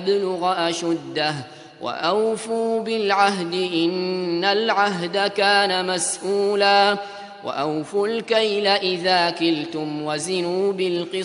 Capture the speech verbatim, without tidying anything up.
يبلغ أشده وأوفوا بالعهد إن العهد كان مسؤولا وأوفوا الكيل إذا كلتم وزنوا بالقسطاس